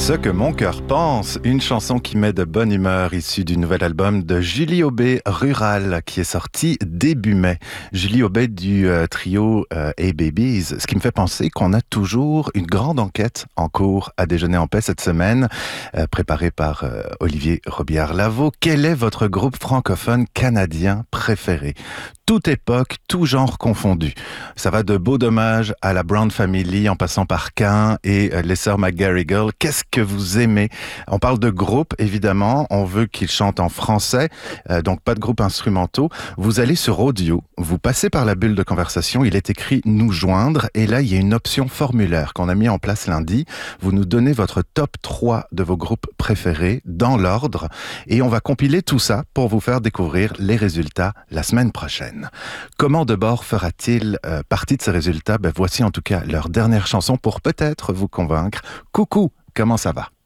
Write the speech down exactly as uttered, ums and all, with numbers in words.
Ce que mon cœur pense, une chanson qui met de bonne humeur issue du nouvel album de Julie Aubé, Rural, qui est sorti début mai. Julie Aubé du euh, trio euh, Hey Babies, ce qui me fait penser qu'on a toujours une grande enquête en cours à Déjeuner en paix cette semaine, euh, préparée par euh, Olivier Robillard-Lavaux. Quel est votre groupe francophone canadien préféré ? Toute époque, tout genre confondu. Ça va de Beau Dommage à la Brown Family, en passant par Cain et euh, les sœurs McGarrigle. Qu'est-ce que vous aimez? On parle de groupe, évidemment. On veut qu'ils chantent en français, euh, donc pas de groupe instrumentaux. Vous allez sur Audio, vous passez par la bulle de conversation, il est écrit « Nous joindre » et là, il y a une option formulaire qu'on a mis en place lundi. Vous nous donnez votre top trois de vos groupes préférés dans l'ordre et on va compiler tout ça pour vous faire découvrir les résultats la semaine prochaine. Comment Debord fera-t-il euh, partie de ces résultats? Ben, voici en tout cas leur dernière chanson pour peut-être vous convaincre. Coucou, comment ça va?